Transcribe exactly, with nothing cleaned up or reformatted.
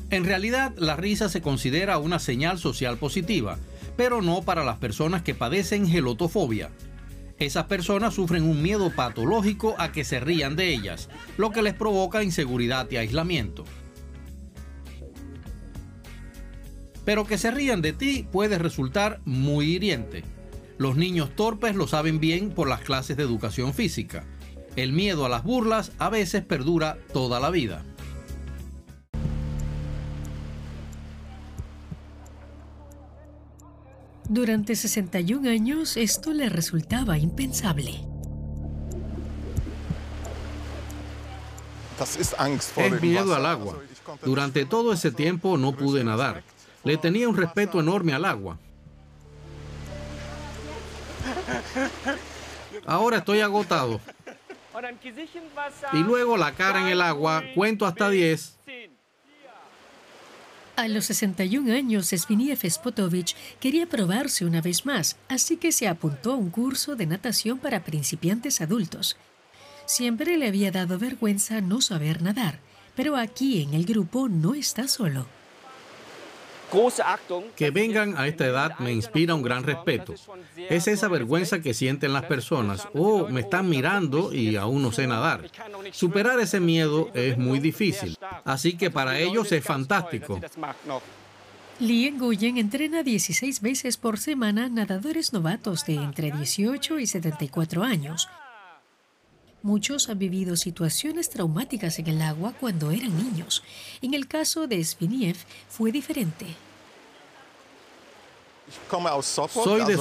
En realidad, la risa se considera una señal social positiva, pero no para las personas que padecen gelotofobia. Esas personas sufren un miedo patológico a que se rían de ellas, lo que les provoca inseguridad y aislamiento. Pero que se rían de ti puede resultar muy hiriente. Los niños torpes lo saben bien por las clases de educación física. El miedo a las burlas a veces perdura toda la vida. Durante sesenta y un años, esto le resultaba impensable. Es miedo al agua. Durante todo ese tiempo no pude nadar. Le tenía un respeto enorme al agua. Ahora estoy agotado. Y luego la cara en el agua, cuento hasta diez. A los sesenta y un años, Zbigniew Spotovich quería probarse una vez más, así que se apuntó a un curso de natación para principiantes adultos. Siempre le había dado vergüenza no saber nadar, pero aquí en el grupo no está solo. Que vengan a esta edad me inspira un gran respeto. Es esa vergüenza que sienten las personas. Oh, me están mirando y aún no sé nadar. Superar ese miedo es muy difícil. Así que para ellos es fantástico. Lee Nguyen entrena dieciséis veces por semana nadadores novatos de entre dieciocho y setenta y cuatro años. Muchos han vivido situaciones traumáticas en el agua cuando eran niños. En el caso de Zbigniew fue diferente. Soy de